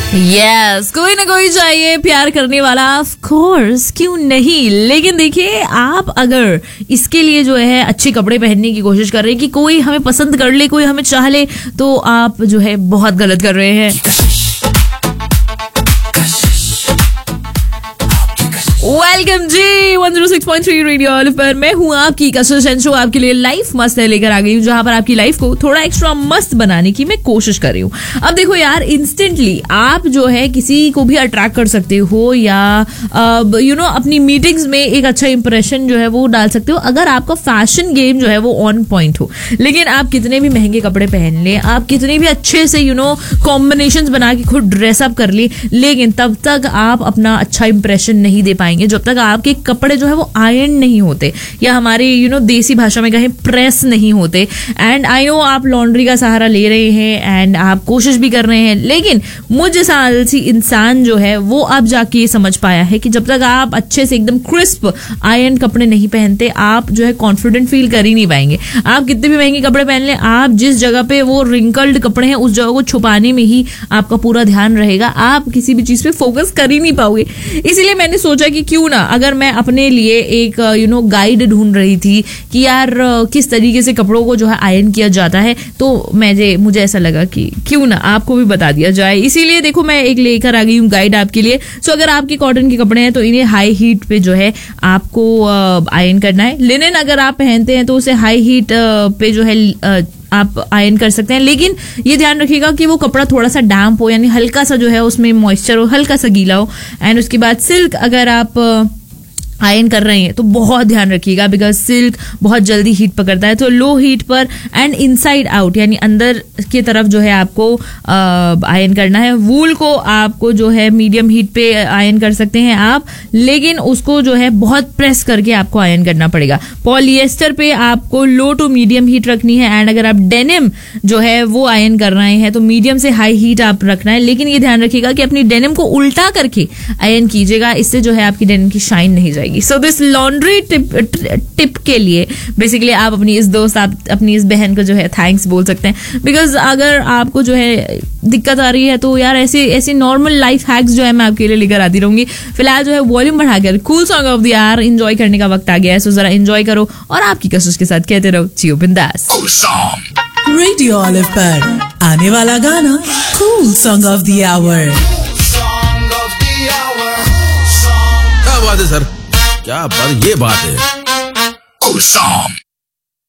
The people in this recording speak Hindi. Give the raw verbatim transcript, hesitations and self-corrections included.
यस, कोई ना कोई चाहिए प्यार करने वाला, ऑफ कोर्स, क्यों नहीं। लेकिन देखिए, आप अगर इसके लिए जो है अच्छे कपड़े पहनने की कोशिश कर रहे हैं कि कोई हमें पसंद कर ले, कोई हमें चाह ले, तो आप जो है बहुत गलत कर रहे हैं। वेलकम जी one zero six point three radio olive पर मैं हूँ आपकी कशिश एंड शो आपके लिए लाइफ मस्त है लेकर आ गई हूँ, जहां पर आपकी लाइफ को थोड़ा एक्स्ट्रा मस्त बनाने की मैं कोशिश कर रही हूँ। अब देखो यार, इंस्टेंटली आप जो है किसी को भी अट्रैक्ट कर सकते हो या यू नो अपनी मीटिंग्स में एक अच्छा इंप्रेशन जो है वो डाल सकते हो अगर आपका फैशन गेम जो है वो ऑन पॉइंट हो। लेकिन आप कितने भी महंगे कपड़े पहन ले, आप कितने भी अच्छे से यू नो कॉम्बिनेशंस बना के खुद ड्रेसअप कर ले, लेकिन तब तक आप अपना अच्छा इंप्रेशन नहीं दे पाएंगे जब तक आपके कपड़े जो है वो आयरन नहीं होते, या हमारी यू नो देसी भाषा में कहें प्रेस नहीं होते। एंड आई नो आप लॉन्ड्री का सहारा ले रहे हैं एंड आप कोशिश भी कर रहे हैं, लेकिन मुझ जैसा आलसी इंसान जो है वो अब जाके ये समझ पाया है कि जब तक आप अच्छे से एकदम क्रिस्प आयरन कपड़े नहीं पहनते, आप जो है कॉन्फिडेंट फील कर ही नहीं पाएंगे। आप कितने भी महंगे कपड़े पहन लें, आप जिस जगह पे वो रिंकल्ड कपड़े हैं उस जगह को छुपाने में ही आपका पूरा ध्यान रहेगा, आप किसी भी चीज पे फोकस कर ही नहीं पाओगे। इसीलिए मैंने सोचा कि क्यों ना अगर मैं अपने लिए एक यू नो गाइड ढूंढ रही थी कि यार किस तरीके से कपड़ों को जो है आयरन किया जाता है, तो मैं मुझे ऐसा लगा कि क्यों ना आपको भी बता दिया जाए। इसीलिए देखो मैं एक लेकर आ गई हूँ गाइड आपके लिए। सो अगर आपके कॉटन के कपड़े हैं तो इन्हें हाई हीट पे जो है आपको आयरन करना है। लिनन अगर आप पहनते हैं तो उसे हाई हीट पे जो है आप आयरन कर सकते हैं, लेकिन ये ध्यान रखिएगा कि वो कपड़ा थोड़ा सा डैम्प हो, यानी हल्का सा जो है उसमें मॉइस्चर हो, हल्का सा गीला हो। एंड उसके बाद सिल्क अगर आप आयरन कर रहे हैं तो बहुत ध्यान रखिएगा, बिकॉज सिल्क बहुत जल्दी हीट पकड़ता है। तो लो हीट पर एंड इनसाइड आउट यानी अंदर की तरफ जो है आपको आयरन करना है। वूल को आपको जो है मीडियम हीट पे आयरन कर सकते हैं आप, लेकिन उसको जो है बहुत प्रेस करके आपको आयरन करना पड़ेगा। पॉलिएस्टर पे आपको लो टू मीडियम हीट रखनी है। एंड अगर आप डेनिम जो है वो आयरन कर रहे हैं तो मीडियम से हाई हीट आप रखना है, लेकिन ये ध्यान रखिएगा कि अपनी डेनिम को उल्टा करके आयरन कीजिएगा, इससे जो है आपकी डेनिम की शाइन नहीं जाएगी। So this laundry tip tip के लिए बेसिकली आप अपनी इस दोस्त आप अपनी इस बहन को जो है थैंक्स बोल सकते हैं, बिकॉज अगर आपको जो है दिक्कत आ रही है तो यार ऐसी ऐसी नॉर्मल लाइफ हैक्स जो है मैं आपके लिए लेकर आती रहूंगी। फिलहाल जो है वॉल्यूम बढ़ाकर cool song of the year enjoy करने का वक्त आ गया है, सो जरा एंजॉय करो और आपकी कशिश के साथ कहते रहो जियो बिंदास। रेडियो ऑलिव पर आने वाला गाना cool song of the our. क्या बात है सर, क्या बात, ये बात है।